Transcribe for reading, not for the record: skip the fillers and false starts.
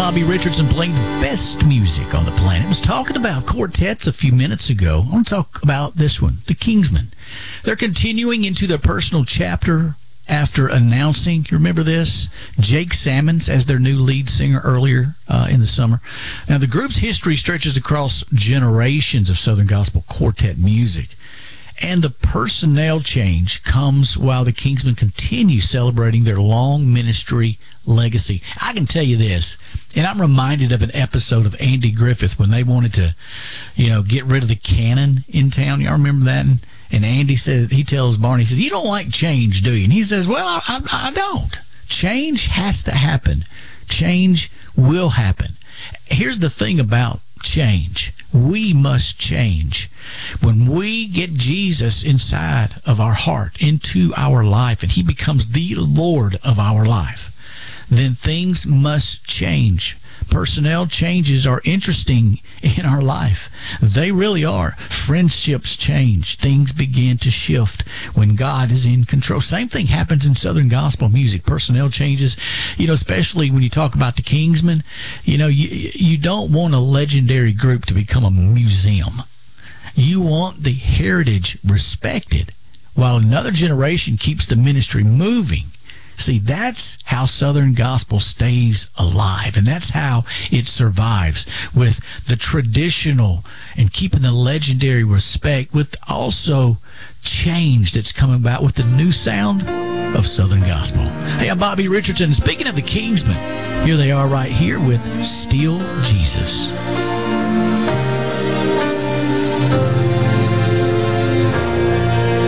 Bobby Richardson playing the best music on the planet. I was talking about quartets a few minutes ago. I want to talk about this one, the Kingsmen. They're continuing into their personal chapter after announcing, you remember this, Jake Sammons as their new lead singer earlier in the summer. Now, the group's history stretches across generations of Southern Gospel quartet music. And the personnel change comes while the Kingsmen continue celebrating their long ministry legacy. I can tell you this, and I'm reminded of an episode of Andy Griffith when they wanted to, get rid of the canon in town. Y'all remember that? And Andy says, he tells Barney, he says, "You don't like change, do you?" And he says, "Well, I don't. Change has to happen. Change will happen." Here's the thing about change. We must change. When we get Jesus inside of our heart, into our life, and he becomes the Lord of our life, then things must change. Personnel changes are interesting in our life. They really are. Friendships change. Things begin to shift when God is in control. Same thing happens in Southern Gospel music. Personnel changes, especially when you talk about the Kingsmen. You don't want a legendary group to become a museum. You want the heritage respected while another generation keeps the ministry moving. See, that's how Southern Gospel stays alive, and that's how it survives, with the traditional and keeping the legendary respect, with also change that's come about with the new sound of Southern Gospel. Hey, I'm Bobby Richardson. Speaking of the Kingsmen, here they are right here with Still Jesus.